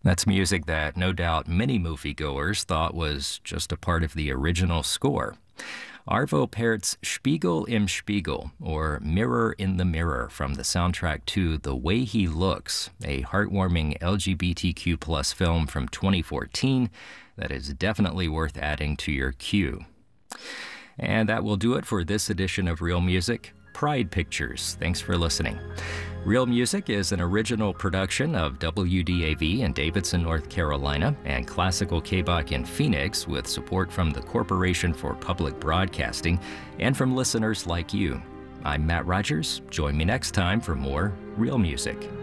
That's music that no doubt many moviegoers thought was just a part of the original score. Arvo Pärt's Spiegel im Spiegel, or Mirror in the Mirror, from the soundtrack to The Way He Looks, a heartwarming LGBTQ plus film from 2014 that is definitely worth adding to your queue. And that will do it for this edition of Real Music. Pride Pictures. Thanks for listening. Real Music is an original production of WDAV in Davidson, North Carolina, and Classical KBOC in Phoenix, with support from the Corporation for Public Broadcasting and from listeners like you. I'm Matt Rogers. Join me next time for more Real Music.